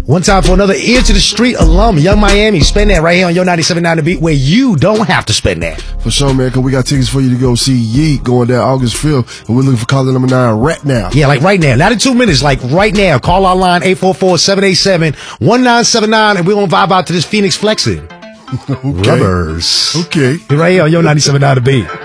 One time for another Ear to the Street alum, Young Miami. Spend that right here on your 97.9 The Beat, where you don't have to spend that. For sure, man, because we got tickets for you to go see Yeet going down August 5th, and we're looking for caller number 9 right now. Yeah, like right now. Not in 2 minutes, like right now. Call our line 844-787-1979, and we're going to vibe out to this Phoenix flexing. Okay. Rubbers. Okay. Right here on your 97.9 The Beat.